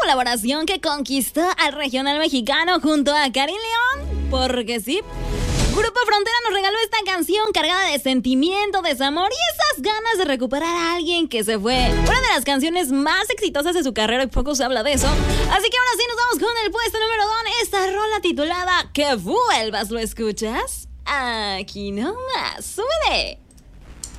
colaboración que conquistó al regional mexicano junto a Karim León, porque sí. Grupo Frontera nos regaló esta canción cargada de sentimiento, desamor y esas ganas de recuperar a alguien que se fue. Una de las canciones más exitosas de su carrera y poco se habla de eso. Así que ahora sí nos vamos con el puesto número 2, esta rola titulada Que vuelvas, ¿lo escuchas? Aquí nomás, súbele.